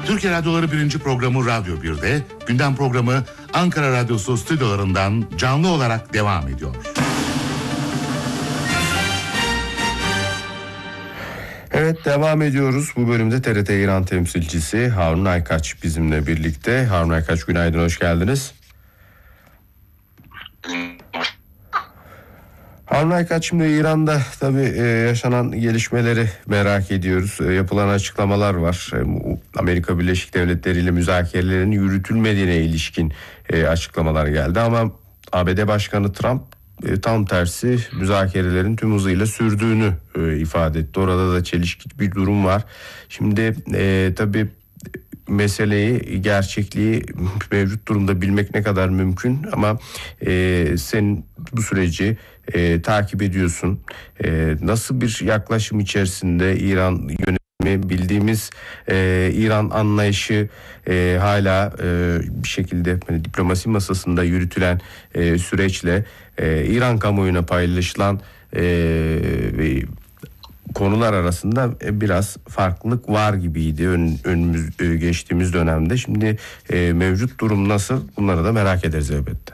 Türkiye Radyoları 1. programı Radyo 1'de, gündem programı Ankara Radyosu stüdyolarından canlı olarak devam ediyor. Evet, devam ediyoruz. Bu bölümde TRT İran temsilcisi Harun Aykaç bizimle birlikte. Harun Aykaç, günaydın, hoş geldiniz. Harun Aykaç, şimdi İran'da tabii yaşanan gelişmeleri merak ediyoruz. Yapılan açıklamalar var. Amerika Birleşik Devletleri ile müzakerelerin yürütülmediğine ilişkin açıklamalar geldi. Ama ABD Başkanı Trump tam tersi müzakerelerin tüm hızıyla sürdüğünü ifade etti. Orada da çelişki bir durum var. Şimdi tabii meseleyi, gerçekliği mevcut durumda bilmek ne kadar mümkün, ama sen bu süreci takip ediyorsun. Nasıl bir yaklaşım içerisinde İran yönetimi, bildiğimiz İran anlayışı hala bir şekilde hani diplomasi masasında yürütülen süreçle İran kamuoyuna paylaşılan konular arasında biraz farklılık var gibiydi geçtiğimiz dönemde. Şimdi mevcut durum nasıl? Bunları da merak ederiz elbette.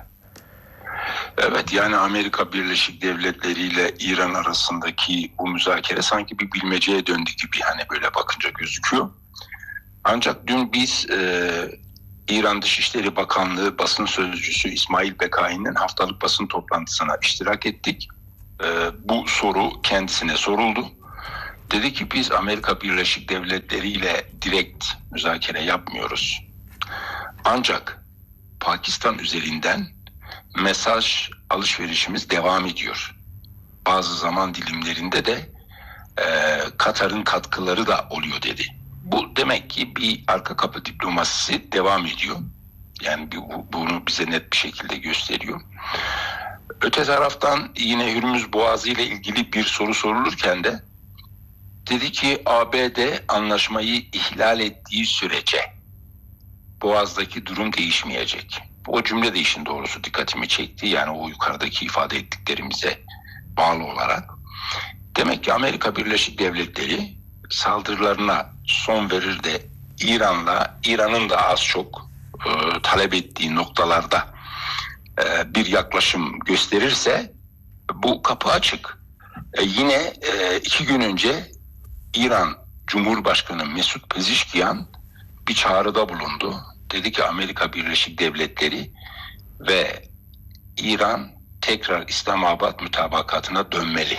Evet, yani Amerika Birleşik Devletleri ile İran arasındaki bu müzakere sanki bir bilmeceye döndü gibi, hani böyle bakınca gözüküyor. Ancak dün biz İran Dışişleri Bakanlığı basın sözcüsü İsmail Bekai'nin haftalık basın toplantısına iştirak ettik. Bu soru kendisine soruldu. Dedi ki biz Amerika Birleşik Devletleri ile direkt müzakere yapmıyoruz. Ancak Pakistan üzerinden mesaj alışverişimiz devam ediyor. Bazı zaman dilimlerinde de Katar'ın katkıları da oluyor dedi. Bu demek ki bir arka kapı diplomasisi devam ediyor. Yani bunu bize net bir şekilde gösteriyor. Öte taraftan yine Hürmüz Boğazı ile ilgili bir soru sorulurken de dedi ki ABD anlaşmayı ihlal ettiği sürece Boğaz'daki durum değişmeyecek. O cümle de işin doğrusu dikkatimi çekti. Yani o yukarıdaki ifade ettiklerimize bağlı olarak. Demek ki Amerika Birleşik Devletleri saldırılarına son verir de İran'ın da az çok talep ettiği noktalarda bir yaklaşım gösterirse bu kapı açık. Yine 2 gün önce İran Cumhurbaşkanı Mesut Pezeshkian bir çağrıda bulundu. Dedi ki Amerika Birleşik Devletleri ve İran tekrar İslamabad mutabakatına dönmeli.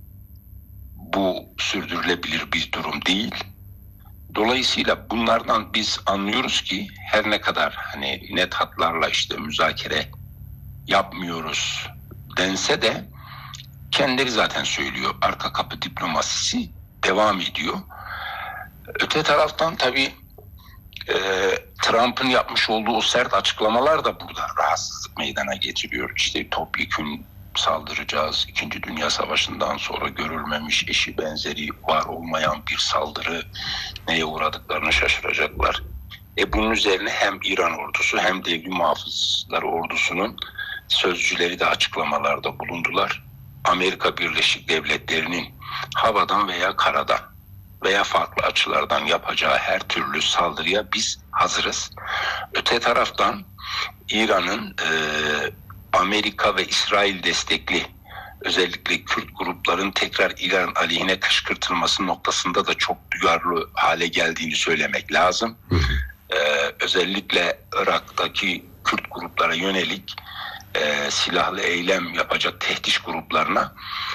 Bu sürdürülebilir bir durum değil. Dolayısıyla bunlardan biz anlıyoruz ki her ne kadar hani net hatlarla işte müzakere yapmıyoruz dense de kendileri zaten söylüyor, arka kapı diplomasisi devam ediyor. Öte taraftan tabii Trump'ın yapmış olduğu o sert açıklamalar da burada rahatsızlık meydana getiriyor. İşte topyekün saldıracağız. 2. Dünya Savaşı'ndan sonra görülmemiş, eşi benzeri var olmayan bir saldırı, neye uğradıklarını şaşıracaklar. Bunun üzerine hem İran ordusu hem Devlet Muhafızları ordusunun sözcüleri de açıklamalarda bulundular. Amerika Birleşik Devletleri'nin havadan veya karadan veya farklı açılardan yapacağı her türlü saldırıya biz hazırız. Öte taraftan İran'ın Amerika ve İsrail destekli özellikle Kürt grupların tekrar İran aleyhine kışkırtılması noktasında da çok duyarlı hale geldiğini söylemek lazım. Özellikle Irak'taki Kürt gruplara yönelik silahlı eylem yapacak tehdit gruplarına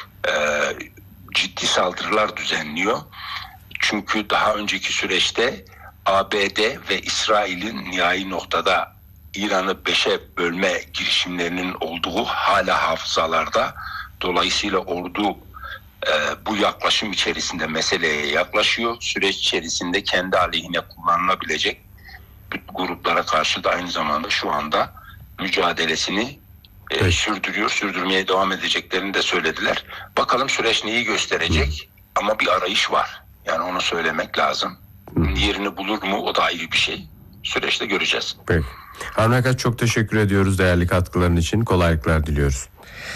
ciddi saldırılar düzenliyor. Çünkü daha önceki süreçte ABD ve İsrail'in nihai noktada İran'ı 5'e bölme girişimlerinin olduğu hala hafızalarda. Dolayısıyla ordu bu yaklaşım içerisinde meseleye yaklaşıyor. Süreç içerisinde kendi aleyhine kullanılabilecek gruplara karşı da aynı zamanda şu anda mücadelesini sürdürmeye devam edeceklerini de söylediler. Bakalım süreç neyi gösterecek, ama bir arayış var. Yani onu söylemek lazım. Yerini bulur mu, o da ayrı bir şey. Süreçte göreceğiz. Peki. Harun Aykaç, çok teşekkür ediyoruz değerli katkıların için. Kolaylıklar diliyoruz.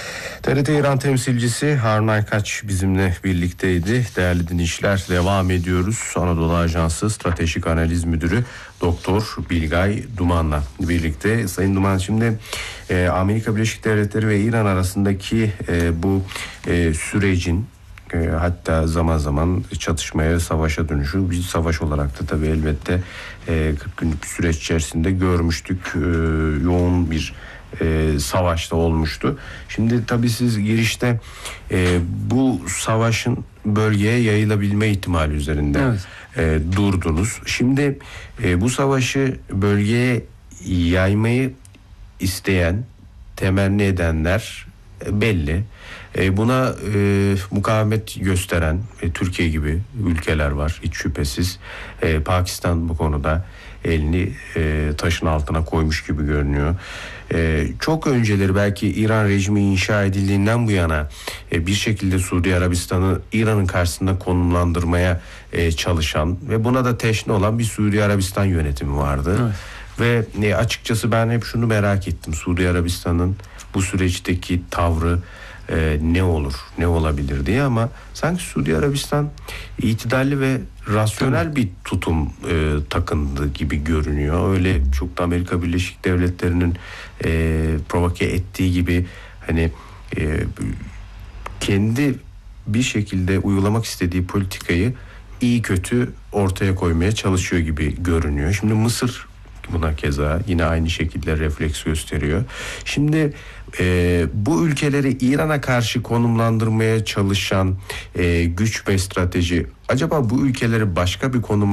TRT İran temsilcisi Harun Aykaç bizimle birlikteydi. Değerli dinleyiciler, devam ediyoruz. Anadolu Ajansı Stratejik Analiz Müdürü Doktor Bilgay Duman'la birlikte. Sayın Duman, şimdi Amerika Birleşik Devletleri ve İran arasındaki bu sürecin hatta zaman zaman çatışmaya, savaşa dönüşü, bir savaş olarak da tabii elbette 40 günlük bir süreç içerisinde görmüştük. Yoğun bir savaşta olmuştu. Şimdi tabii siz girişte bu savaşın bölgeye yayılabilme ihtimali üzerinde durdunuz. Şimdi bu savaşı bölgeye yaymayı isteyen, temenni edenler belli. Buna mukavemet gösteren Türkiye gibi ülkeler var hiç şüphesiz. Pakistan bu konuda elini taşın altına koymuş gibi görünüyor. Çok önceleri belki İran rejimi inşa edildiğinden bu yana bir şekilde Suudi Arabistan'ı İran'ın karşısında konumlandırmaya çalışan ve buna da teşne olan bir Suudi Arabistan yönetimi vardı. Evet. Ve açıkçası ben hep şunu merak ettim. Suudi Arabistan'ın bu süreçteki tavrı ne olur, ne olabilir diye, ama sanki Suudi Arabistan itidalli ve rasyonel bir tutum takındı gibi görünüyor. Öyle çok da Amerika Birleşik Devletleri'nin provoke ettiği gibi hani kendi bir şekilde uygulamak istediği politikayı iyi kötü ortaya koymaya çalışıyor gibi görünüyor. Şimdi Mısır buna keza yine aynı şekilde refleks gösteriyor. Şimdi bu ülkeleri İran'a karşı konumlandırmaya çalışan güç ve strateji acaba bu ülkeleri başka bir konuma